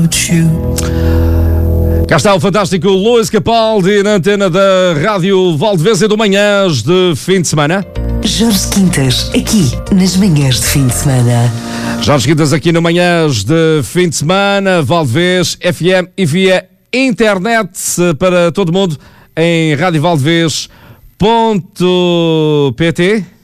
Cá está o fantástico Luís Capaldi na antena da Rádio Valdevez e do Manhãs de fim de semana. Jorge Quintas, aqui nas manhãs de fim de semana. Jorge Quintas aqui no Manhãs de fim de semana, Valdevez, FM e via internet para todo mundo em radiovaldevez.pt.